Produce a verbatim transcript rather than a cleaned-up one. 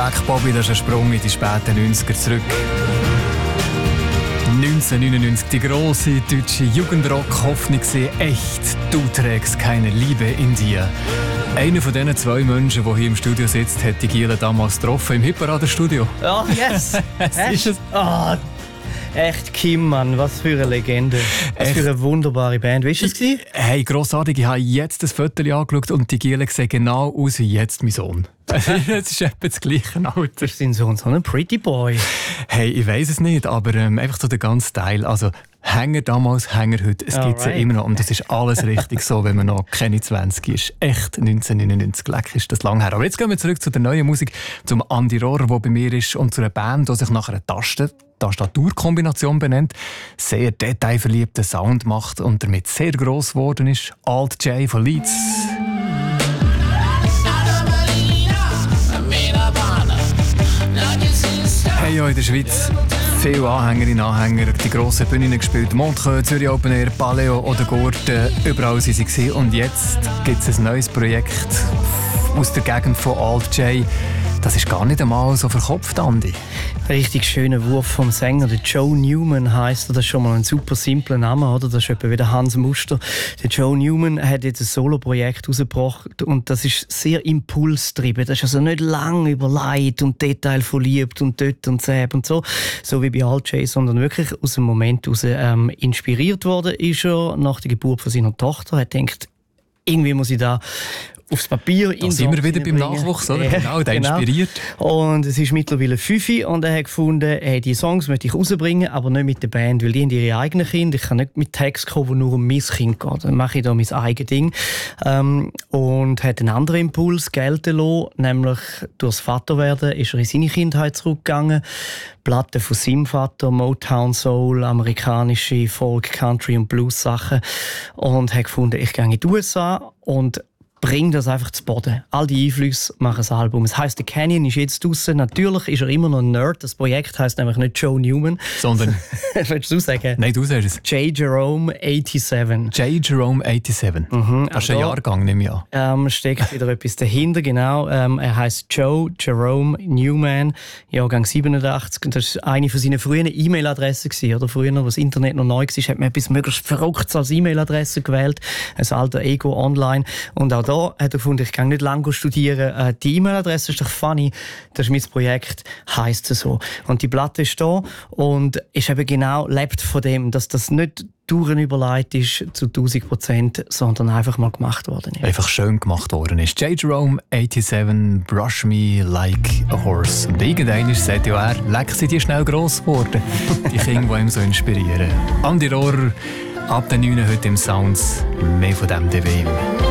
Black Bobby, das ist ein Sprung in die späten neunziger zurück. neunzehnhundertneunundneunzig, die grosse deutsche Jugendrock-Hoffnung war echt. Du trägst keine Liebe in dir. Einer von diesen zwei Menschen, der hier im Studio sitzt, hat die Giele damals getroffen im Hitparaden-Studio. Oh, yes! Es ist es. Oh, echt Kim, Mann. Was für eine Legende. Was echt? Für eine wunderbare Band. Wie war es? Hey, grossartig. Ich habe jetzt das Foto angeschaut und die Giele sieht genau aus wie jetzt mein Sohn. Das ist etwa das gleiche Alter. Ist dein Sohn so ein Pretty Boy? Hey, ich weiss es nicht, aber ähm, einfach so der ganze Teil. Also Hänger damals, Hänger heute. Es gibt sie ja immer noch. Und das ist alles richtig so, wenn man noch keine zwanzig ist. Echt neunzehnhundertneunundneunzig. Leck ist das lang her. Aber jetzt gehen wir zurück zu der neuen Musik, zum Andi Rohrer, der bei mir ist, und zu einer Band, die sich nach einer Taste Tastaturkombination benennt, sehr detailverliebten Sound macht und damit sehr gross geworden ist. Alt J von Leeds. Hey, ja, in der Schweiz viele Anhängerinnen und Anhänger, die grossen Bühnen gespielt. Montreux, Zürich Open Air, Paleo oder Gurten, überall waren sie gewesen. Und jetzt gibt es ein neues Projekt aus der Gegend von Alt J. Das ist gar nicht einmal so verkopft, Andi. Richtig schöner Wurf vom Sänger. Der Joe Newman heisst er. Das ist schon mal ein super simpler Name, oder? Das ist etwa wie der Hans Muster. Der Joe Newman hat jetzt ein Solo-Projekt rausgebracht und das ist sehr impulsgetrieben. Das ist also nicht lang überlegt und detailverliebt und dort und zäb und so, so wie bei Alt J, sondern wirklich aus dem Moment heraus ähm, inspiriert worden ist er nach der Geburt von seiner Tochter. Er hat gedacht, irgendwie muss ich da aufs Papier. Da sind wir wieder beim Nachwuchs, oder? Ja, genau, der genau. Inspiriert. Und es ist mittlerweile fünf und er hat gefunden, hey, die Songs möchte ich rausbringen, aber nicht mit der Band, weil die haben ihre eigenen Kinder. Ich kann nicht mit Text kommen, wo nur um mein Kind geht. Dann mache ich da mein eigenes Ding. Ähm, und hat einen anderen Impuls gelten lassen, nämlich durchs Vaterwerden ist er in seine Kindheit zurückgegangen. Platten von seinem Vater, Motown Soul, amerikanische Folk, Country und Blues Sachen. Und hat gefunden, ich gehe in die U S A und bring das einfach zu Boden. All die Einflüsse machen das Album. Es heisst, The Canyon ist jetzt draussen. Natürlich ist er immer noch ein Nerd. Das Projekt heisst nämlich nicht Joe Newman. Sondern? Willst du sagen? Nein, du sagst es. J. Jerome siebenundachtzig. J. Jerome siebenundachtzig. Mhm, das ist ein Jahrgang, nehme ich an. Ähm, steckt wieder etwas dahinter, genau. Ähm, er heisst Joe Jerome Newman, Jahrgang siebenundachtzig. Das war eine von seinen frühen E-Mail-Adressen. Oder früher, als das Internet noch neu war, hat man etwas möglichst Verrücktes als E-Mail-Adresse gewählt. Ein alter Ego online. Und auch da hat er gefunden, ich kann nicht lange studieren. Die E-Mail-Adresse ist doch funny. Das ist mein Projekt, heisst es so. Und die Platte ist da und ist eben genau, lebt von dem, dass das nicht durchüberlegt ist zu tausend Prozent, sondern einfach mal gemacht worden ist. Einfach schön gemacht worden ist. J. Jerome siebenundachtzig, Brush Me Like a Horse. Und irgendwann sagt ja er, leck, sind die schnell gross geworden. Die Kinder, die ihm so inspirieren. Andi Rohrer, ab den neun heute im Sounds. Mehr von dem D W M.